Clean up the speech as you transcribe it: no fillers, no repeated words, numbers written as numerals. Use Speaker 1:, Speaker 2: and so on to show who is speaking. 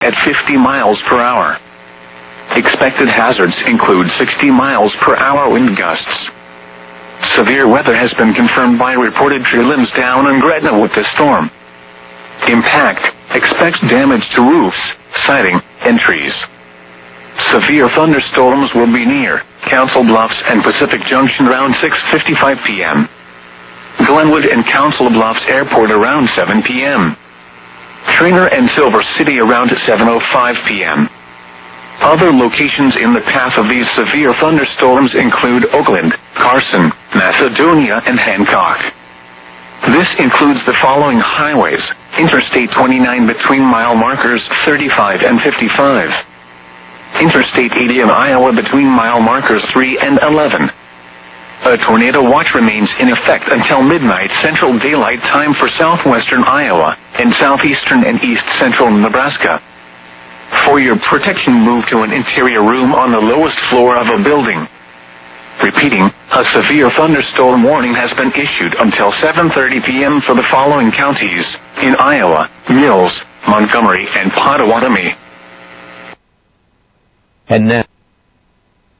Speaker 1: at 50 miles per hour. Expected hazards include 60 miles per hour wind gusts. Severe weather has been confirmed by reported tree limbs down in Gretna with the storm. Impact: expects damage to roofs, siding, and trees. Severe thunderstorms will be near Council Bluffs and Pacific Junction around 6:55 p.m. Glenwood and Council Bluffs Airport around 7 p.m. Trainer and Silver City around 7:05 p.m. Other locations in the path of these severe thunderstorms include Oakland, Carson, Macedonia, and Hancock. This includes the following highways: Interstate 29 between mile markers 35 and 55. Interstate 80 in Iowa between mile markers 3 and 11. A tornado watch remains in effect until midnight Central Daylight Time for southwestern Iowa and southeastern and east central Nebraska. For your protection, move to an interior room on the lowest floor of a building. Repeating, a severe thunderstorm warning has been issued until 7:30 p.m. for the following counties in Iowa: Mills, Montgomery, and Pottawatomie.
Speaker 2: And now